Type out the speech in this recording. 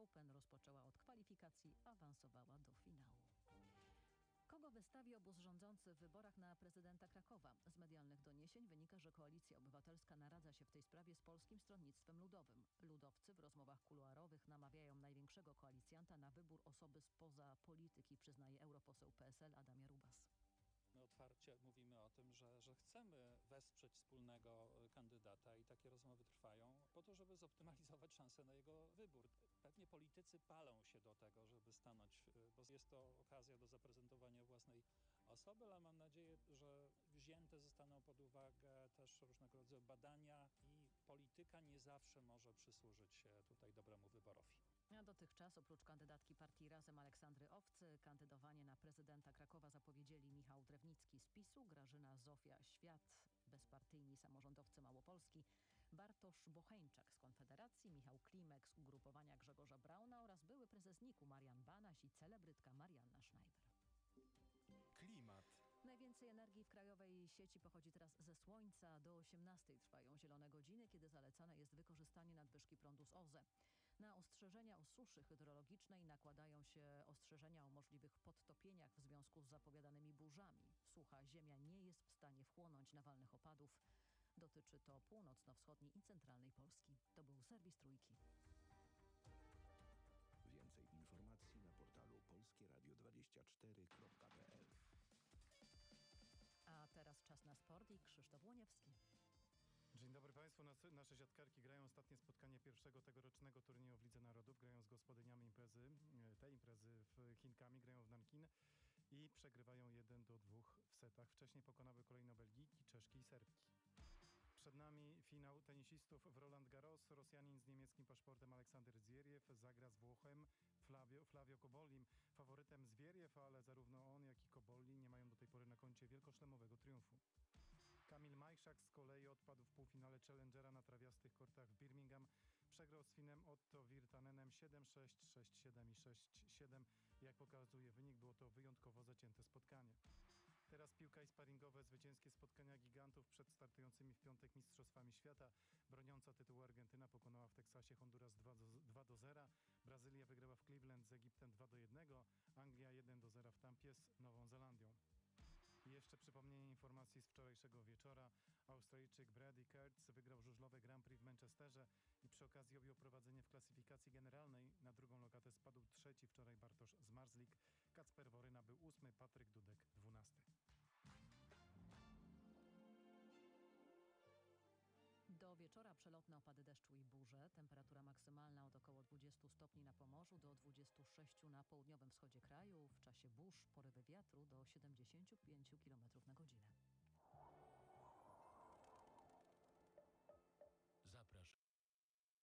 Open rozpoczęła od kwalifikacji, awansowała do finału. Kogo wystawi obóz rządzący w wyborach na prezydenta Krakowa? Z medialnych doniesień wynika, że Koalicja Obywatelska naradza się w tej sprawie z Polskim Stronnictwem Ludowym. Ludowcy w rozmowach kuluarowych namawiają największego koalicjanta na wybór osoby spoza polityki, przyznaje europoseł PSL Adam Jarubas. My otwarcie mówimy o tym, że chcemy wesprzeć wspólnego kandydata i takie rozmowy trwają po to, żeby zoptymalizować szansę na jego wybór. Pewnie politycy palą się do tego, żeby stanąć, bo jest to okazja do zaprezentowania własnej osoby, ale mam nadzieję, że wzięte zostaną pod uwagę też różnego rodzaju badania i polityka nie zawsze może przysłużyć się tutaj dobremu wyborowi. A dotychczas oprócz kandydatki partii Razem Aleksandry Owcy kandydowanie na prezydenta Krakowa zapowiedzieli Michał Drewnicki z PiS-u, Grażyna Zofia Świat, bezpartyjni samorządowcy Małopolski, Bartosz Bocheńczak z Konfederacji, Michał Klimek z ugrupowania Grzegorza Brauna oraz były prezes NIK-u Marian Banaś i celebrytka Marianna Schneider. Klimat. Najwięcej energii w krajowej sieci pochodzi teraz ze słońca. Do 18 trwają zielone godziny, kiedy zalecane jest wykorzystanie nadwyżki prądu z OZE. Na ostrzeżenia o suszy hydrologicznej nakładają się ostrzeżenia o możliwych podtopieniach w związku z zapowiadanymi burzami. Sucha ziemia nie jest w stanie wchłonąć nawalnych opadów. Dotyczy to północno-wschodniej i centralnej Polski. To był serwis Trójki. Więcej informacji na portalu polskieradio24.pl. A teraz czas na sport i Krzysztof Łoniewski. Dzień dobry Państwu. Nasze siatkarki grają ostatnie spotkanie pierwszego tegorocznego turnieju w Lidze Narodów. Grają z gospodyniami tej imprezy w Chinkami, grają w Nankin i przegrywają 1-2 w setach. Wcześniej pokonały kolejno Belgijki, Czeszki i Serbki. Przed nami finał tenisistów w Roland Garros. Rosjanin z niemieckim paszportem Aleksander Zwieriew zagra z Włochem Flavio Cobollim. Faworytem Zwieriew, ale zarówno on, jak i Cobolli nie mają do tej pory na koncie wielkoszlemowego triumfu. Kamil Majszak z kolei odpadł w półfinale Challengera na trawiastych kortach w Birmingham. Przegrał z Finem Otto Virtanenem 7-6, 6-7 i 6-7. Jak pokazuje wynik, było to wyjątkowo zacięte spotkanie. Teraz piłka i sparingowe zwycięskie spotkania gigantów przed startującymi w piątek Mistrzostwami Świata. Broniąca tytułu Argentyna pokonała w Teksasie Honduras 2-0. Brazylia wygrała w Cleveland z Egiptem 2-1. Anglia 1-0 w Tampie z Nową Zelandią. I jeszcze przypomnienie informacji z wczorajszego wieczora. Australijczyk Brady Kurtz wygrał żużlowe Grand Prix w Manchesterze i przy okazji objął prowadzenie w klasyfikacji generalnej. Na drugą lokatę spadł trzeci wczoraj Bartosz Zmarzlik. Kacper Woryna był 8, Patryk Dudek 12. Do wieczora przelotne opady deszczu i burze. Temperatura maksymalna od około 20 stopni na Pomorzu do 26 na południowym wschodzie kraju. W czasie burz porywy wiatru do 75 km na godzinę.